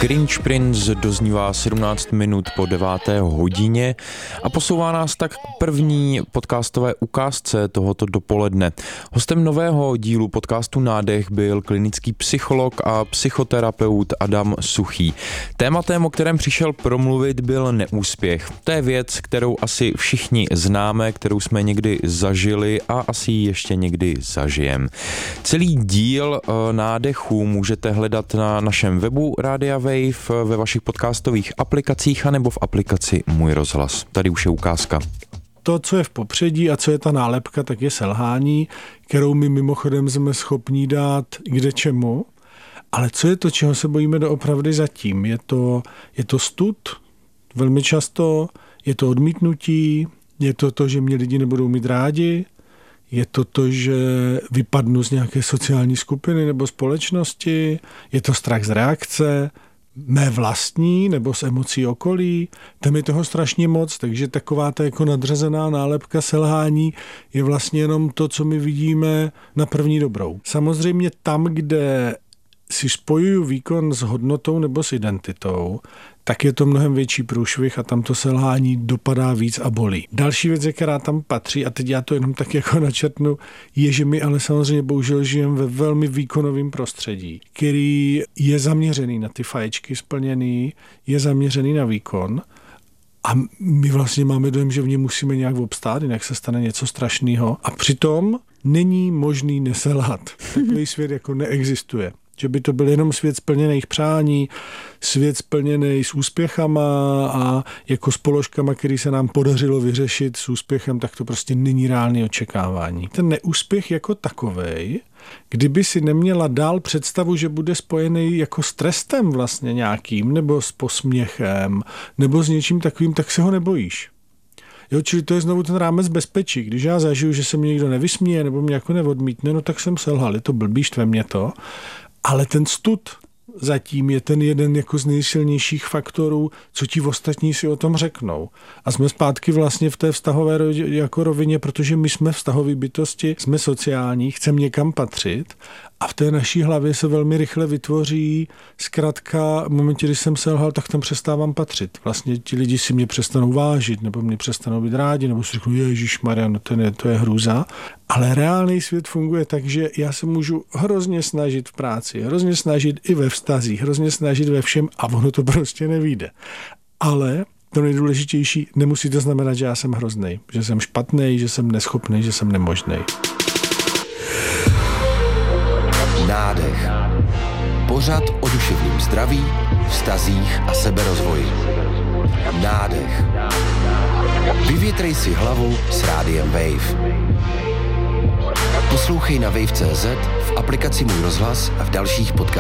Cringe Prince doznívá 17 minut po 9. hodině a posouvá nás tak k první podcastové ukázce tohoto dopoledne. Hostem nového dílu podcastu Nádech byl klinický psycholog a psychoterapeut Adam Suchý. Tématem, o kterém přišel promluvit, byl neúspěch. To je věc, kterou asi všichni známe, kterou jsme někdy zažili a asi ji ještě někdy zažijem. Celý díl Nádechů můžete hledat na našem webu Rádia Wave, ve vašich podcastových aplikacích anebo v aplikaci Můj rozhlas. Tady už je ukázka. To, co je v popředí a co je ta nálepka, tak je selhání, kterou my mimochodem jsme schopní dát kde čemu. Ale co je to, čeho se bojíme doopravdy zatím? Je to stud, velmi často, je to odmítnutí, je to, že mě lidi nebudou mít rádi, je to, že vypadnu z nějaké sociální skupiny nebo společnosti, je to strach z reakce, mé vlastní nebo z emocí okolí, tam je toho strašně moc, takže taková ta jako nadřazená nálepka selhání je vlastně jenom to, co my vidíme na první dobrou. Samozřejmě tam, kde si spojuju výkon s hodnotou nebo s identitou, tak je to mnohem větší průšvih a tam to selhání dopadá víc a bolí. Další věc, která tam patří, a teď já to jenom tak jako načrtnu, je, že my ale samozřejmě bohužel žijeme ve velmi výkonovém prostředí, který je zaměřený na ty faječky splněný, je zaměřený na výkon a my vlastně máme dojem, že v něm musíme nějak obstát, jinak se stane něco strašného. A přitom není možný neselhat. Takový svět jako neexistuje. Že by to byl jenom svět splněných přání, svět splněný s úspěchama a jako s položkama, který se nám podařilo vyřešit s úspěchem, tak to prostě není reálné očekávání. Ten neúspěch jako takovej, kdyby si neměla dál představu, že bude spojený jako s trestem vlastně nějakým, nebo s posměchem, nebo s něčím takovým, tak se ho nebojíš. Jo, čili to je znovu ten rámec bezpečí. Když já zažiju, že se mi někdo nevysměje nebo mě jako neodmítne, no tak jsem selhal, je to blbý, štve mě to. Ale ten stud zatím je ten jeden jako z nejsilnějších faktorů, co ti ostatní si o tom řeknou. A jsme zpátky vlastně v té vztahové jako rovině, protože my jsme vztahové bytosti, jsme sociální, chceme někam patřit a v té naší hlavě se velmi rychle vytvoří zkrátka, v momentě, kdy jsem selhal, tak tam přestávám patřit. Vlastně ti lidi si mě přestanou vážit, nebo mě přestanou být rádi, nebo si řeknou, ježišmarja, no to je hrůza. Ale reálný svět funguje tak, že já se můžu hrozně snažit v práci, hrozně snažit i ve vztazích, hrozně snažit ve všem a ono to prostě nevyjde. Ale to nejdůležitější, nemusí to znamenat, že já jsem hroznej, že jsem špatnej, že jsem neschopný, že jsem nemožnej. Nádech. Pořad o duševním zdraví, vztazích a seberozvoji. Nádech. Vyvětrej si hlavu s Rádiem Wave. Poslouchej na wave.cz, v aplikaci Můj rozhlas a v dalších podcastech.